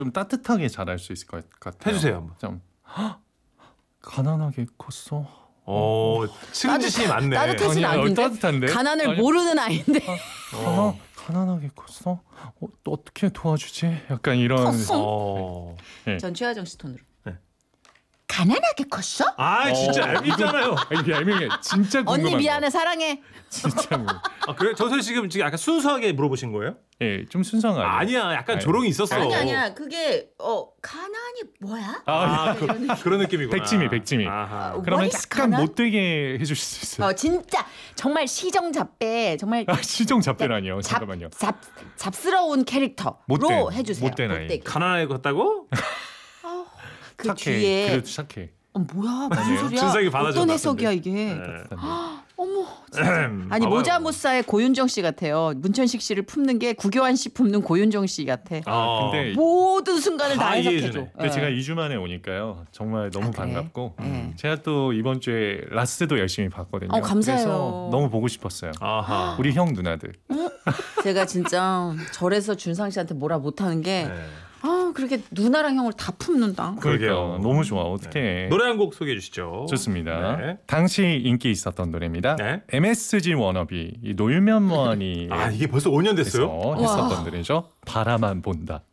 좀 따뜻하게 잘할 수 있을 것 같아요. 해주세요 한번. 좀 가난하게 컸어. 측은지심이 많네. 따뜻하진 않은데? 따뜻한데? 가난을 아니, 모르는 아이인데. 가난하게 컸어? 또 어떻게 도와주지? 약간 이런. 어. 전 최하정 씨 톤으로. 네. 가난하게 컸어? 아 진짜 얄밉잖아요. 이게 얄미워. 진짜 궁금한 언니 미안해 거. 사랑해. 진짜 뭐. 아 그래? 정선 씨 지금 약간 순수하게 물어보신 거예요? 예, 좀 순수한 거 아니에요? 아니야, 약간 아니, 조롱이 있었어. 아니야 그게 가난이 뭐야? 그런 느낌이구나. 백지미. 아하. 그러면 What is 약간 가난? 못되게 해주실 수 있어요. 진짜 정말 시정잡배 정말 시정 잡대라니요. 잠깐만요. 잡스러운 캐릭터로 못된, 해주세요. 못된 아이. 가난하게 컸다고? 그 착해. 뒤에 그래도 착해. 뭐야 무슨 아니에요? 소리야? 준상이 받아준 어떤 것 해석이야 같은데. 이게? 네. 어머 진짜. 아니 봐봐요. 모자무사의 고윤정 씨 같아요. 문천식 씨를 품는 게 구교환 씨 품는 고윤정 씨 같아. 근데 모든 순간을 다 다 해석해줘. 이해해주네. 근데 제가 2주 만에 오니까요. 정말 너무 그래? 반갑고 네. 제가 또 이번 주에 라스도 열심히 봤거든요. 감사해요. 그래서 너무 보고 싶었어요. 아하. 우리 형 누나들. 제가 진짜 절에서 준상 씨한테 뭐라 못하는 게 네. 그렇게 누나랑 형을 다 품는다. 그러게요. 그러니까 너무 좋아. 어떡해. 노래 한 곡 소개해 주시죠. 좋습니다. 네. 당시 인기 있었던 노래입니다. 네. MSG 워너비 이 노유면 모하니 이게 벌써 5년 됐어요? 했었던 노래죠. 바라만 본다.